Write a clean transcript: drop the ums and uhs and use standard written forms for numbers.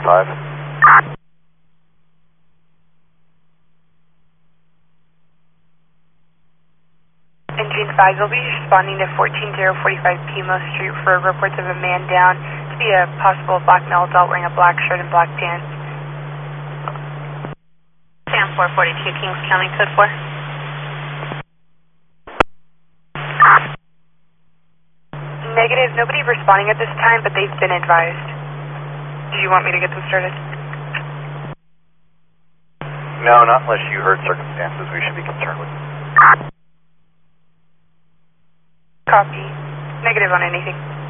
5. Engine 5 will be responding to 14045 Pimo Street for reports of a man down to be a possible black male adult wearing a black shirt and black pants. Sam 442, Kings County, code 4. Negative, nobody responding at this time, but they've been advised. Do you want me to get them started? No, not unless you heard circumstances we should be concerned with. Copy. Negative on anything.